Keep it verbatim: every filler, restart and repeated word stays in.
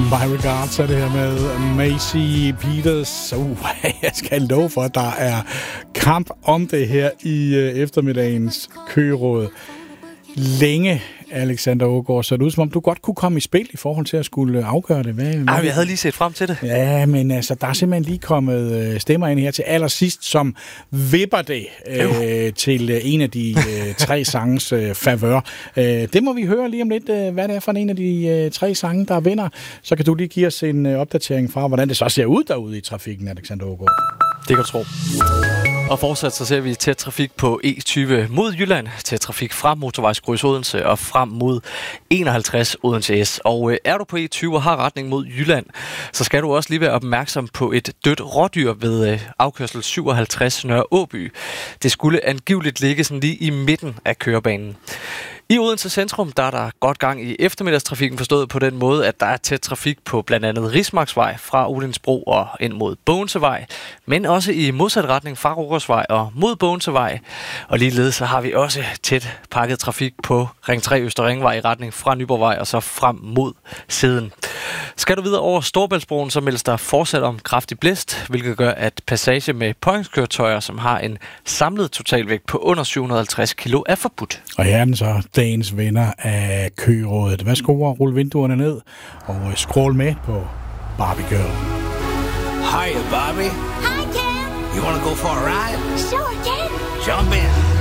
My Regards er det her med Macy Peters. Uh, jeg skal love for, at der er kamp om det her i øh, eftermiddagens køråd. Længe, Alexander Aagaard, så det ud som om, du godt kunne komme i spil i forhold til at skulle afgøre det. Hvad, hvad? Ej, jeg havde lige set frem til det. Ja, men altså, der er simpelthen lige kommet stemmer ind her til allersidst, som vipper det øh, til en af de øh, tre sanges øh, favør. Øh, det må vi høre lige om lidt, øh, hvad det er for en af de øh, tre sange, der vinder. Så kan du lige give os en øh, opdatering fra, hvordan det så ser ud derude i trafikken, Alexander Aagaard. Det kan du tro. Og fortsat så ser vi tæt trafik på E tyve mod Jylland, tæt trafik fra motorvejskryds Odense og frem mod enoghalvtreds Odense S. Og øh, er du på E tyve og har retning mod Jylland, så skal du også lige være opmærksom på et dødt rådyr ved øh, afkørsel syvoghalvtreds Nørre Åby. Det skulle angiveligt ligge sådan lige i midten af kørebanen. I Odense Centrum, der er der godt gang i eftermiddagstrafikken, forstået på den måde, at der er tæt trafik på blandt andet Rismarksvej fra Odensbro og ind mod Bogensevej, men også i modsat retning fra Rokersvej og mod Bogensevej. Og ligeledes så har vi også tæt pakket trafik på Ring tre Østre Ringvej i retning fra Nyborgvej og så frem mod siden. Skal du videre over Storebæltsbroen, så meldes der fortsat om kraftig blæst, hvilket gør, at passage med påhængskøretøjer, som har en samlet totalvægt på under syv hundrede og halvtreds kilo, er forbudt. Og her er den så dagens vinder af kørådet. Værsgo at rulle vinduerne ned og scroll med på Barbie Girl. Hiya, Barbie. Hi, Ken. You want to go for a ride? Sure, Ken. Jump in.